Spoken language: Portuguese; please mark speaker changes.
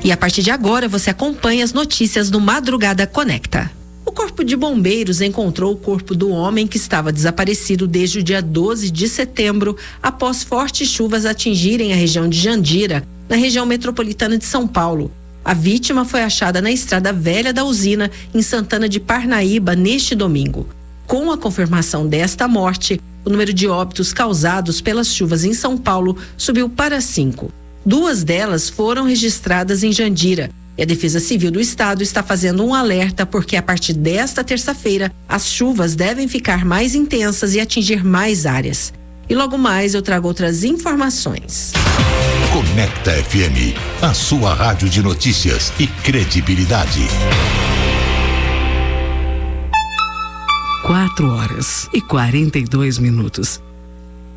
Speaker 1: E a partir de agora você acompanha as notícias do Madrugada Conecta. O Corpo de Bombeiros encontrou o corpo do homem que estava desaparecido desde o dia 12 de setembro, após fortes chuvas atingirem a região de Jandira, na região metropolitana de São Paulo. A vítima foi achada na Estrada Velha da Usina, em Santana de Parnaíba, neste domingo. Com a confirmação desta morte, o número de óbitos causados pelas chuvas em São Paulo subiu para 5. 2 delas foram registradas em Jandira. E a Defesa Civil do Estado está fazendo um alerta porque a partir desta terça-feira as chuvas devem ficar mais intensas e atingir mais áreas. E logo mais eu trago outras informações.
Speaker 2: Conecta FM, a sua rádio de notícias e credibilidade.
Speaker 3: 4 horas e 42 minutos.